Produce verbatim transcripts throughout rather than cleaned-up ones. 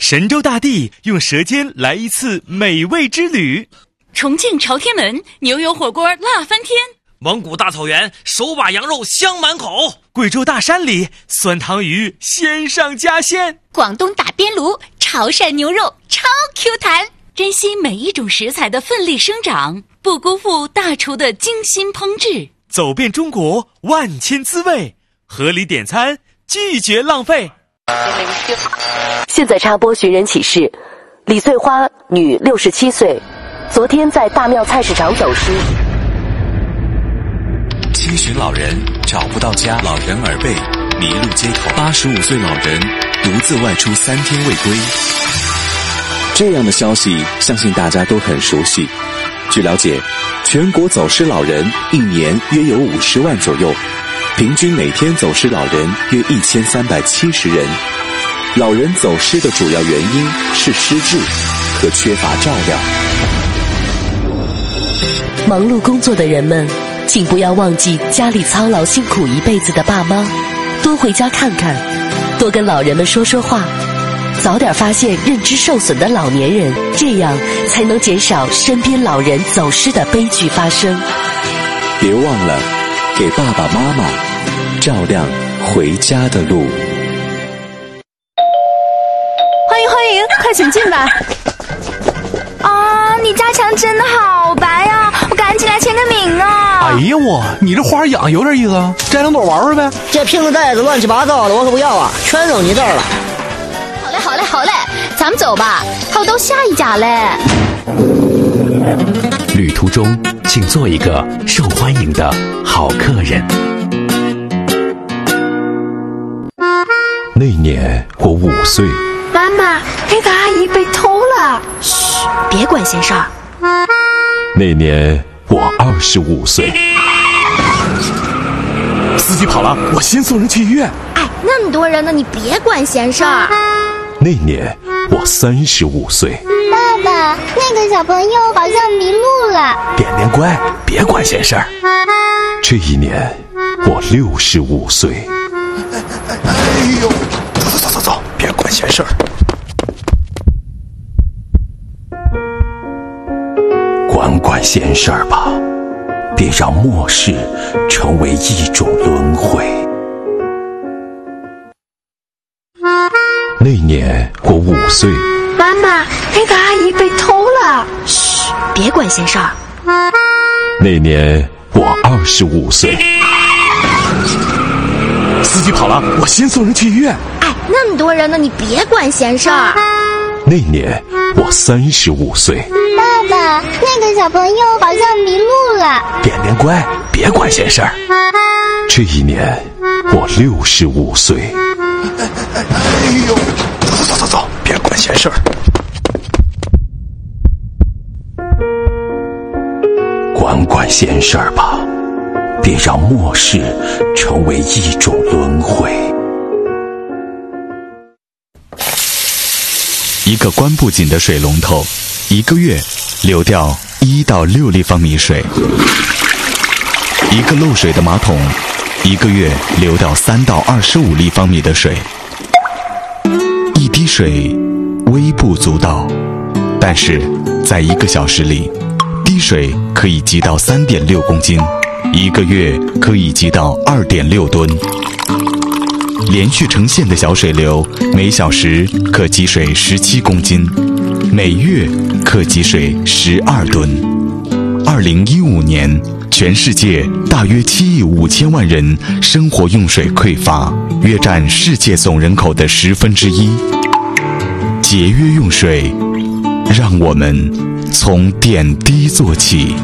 神州大地用舌尖来一次美味之旅。 重庆朝天门牛油火锅辣翻天， 蒙古大草原手把羊肉香满口， 贵州大山里酸汤鱼鲜上加鲜， 广东打边炉潮汕牛肉超 Q 弹。珍惜每一种食材的奋力生长，不辜负大厨的精心烹制。 走遍中国万千滋味，合理点餐，拒绝浪费。 现在插播寻人启事：李翠花，女，六十七岁，昨天在大庙菜市场走失。 七旬老人找不到家，老人耳背，迷路街头。八十五岁老人独自外出三天未归。这样的消息，相信大家都很熟悉。据了解，全国走失老人一年约有五十万左右，平均每天走失老人约一千三百七十人。老人走失的主要原因是失智和缺乏照料。 忙碌工作的人们，请不要忘记家里操劳辛苦一辈子的爸妈，多回家看看，多跟老人们说说话，早点发现认知受损的老年人，这样才能减少身边老人走失的悲剧发生。 别忘了给爸爸妈妈照亮回家的路。 欢迎欢迎，快请进吧。啊，你家墙真的好白啊，我赶紧来签个名啊。 哎呀我，你这花养有点意思啊，摘两朵玩玩呗。 这瓶子袋子乱七八糟的，我可不要啊，全扔你这儿了。 好嘞好嘞好嘞，咱们走吧，还有到下一家嘞。 旅途中请做一个受欢迎的好客人。 那年我五岁， 妈妈，那个阿姨被偷了。嘘，别管闲事儿。 那年我二十五岁， 司机跑了，我先送人去医院。 哎，那么多人呢，你别管闲事儿。 那年我三十五岁， 爸爸，那个小朋友好像迷路了。 点点乖，别管闲事儿。这一年我六十五岁。 哎呦，走走走走走，别管闲事儿。 管管闲事儿吧，别让末世成为一种轮回。那年我五岁， 妈妈，那个阿姨被偷了。嘘，别管闲事儿。 那年我二十五岁。 司机跑了，我先送人去医院。 哎，那么多人呢，你别管闲事儿。 那年我三十五岁。 爸爸，那个小朋友好像迷路了。 点点乖，别管闲事儿。这一年我六十五岁。 哎呦，走走走走，别管闲事儿。 管管闲事儿吧，别让末世成为一种轮回。 一个关不紧的水龙头，一个月流掉一到六立方米水；一个漏水的马桶，一个月流掉三到二十五立方米的水。一滴水微不足道，但是在一个小时里，滴水可以积到三点六公斤，一个月可以积到二点六吨。连续成线的小水流，每小时可积水十七公斤，每月可积水十二吨。二零一五年，全世界大约七亿五千万人生活用水匮乏，约占世界总人口的十分之一。节约用水，让我们从点滴做起。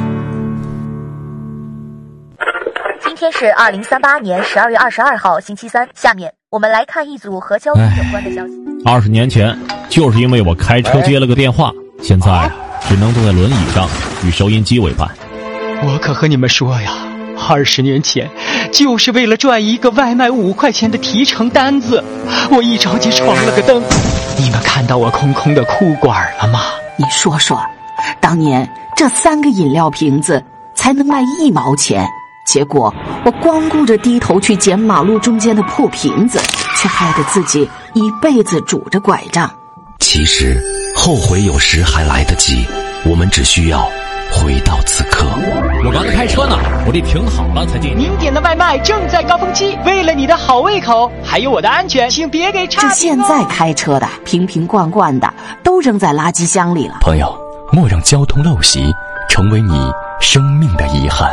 今天是二零三八年十二月二十二号，星期三。下面我们来看一组和交通有关的消息。 二十年前，就是因为我开车接了个电话，现在啊，只能坐在轮椅上与收音机为伴。 我可和你们说呀，二十年前，就是为了赚一个外卖五块钱的提成单子，我一着急闯了个灯。你们看到我空空的裤管了吗？ 你说说，当年这三个饮料瓶子才能卖一毛钱，结果我光顾着低头去捡马路中间的破瓶子，却害得自己一辈子拄着拐杖。 其实，后悔有时还来得及，我们只需要回到此刻。 我刚才开车呢，我得停好了才进。 您点的外卖正在高峰期，为了你的好胃口，还有我的安全，请别给差评哦。 这现在开车的瓶瓶罐罐的都扔在垃圾箱里了。 朋友，莫让交通陋习成为你生命的遗憾。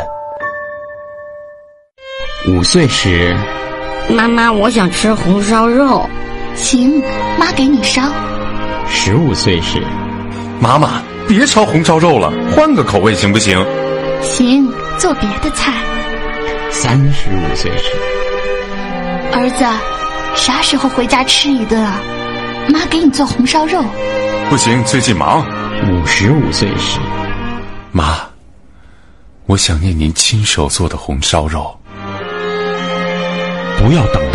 五岁时， 妈妈，我想吃红烧肉。 行，妈给你烧。 十五岁时， 妈妈，别烧红烧肉了，换个口味行不行？ 行，做别的菜。 三十五岁时， 儿子，啥时候回家吃一顿啊？妈给你做红烧肉。 不行，最近忙。 五十五岁时， 妈，我想念您亲手做的红烧肉。 不要等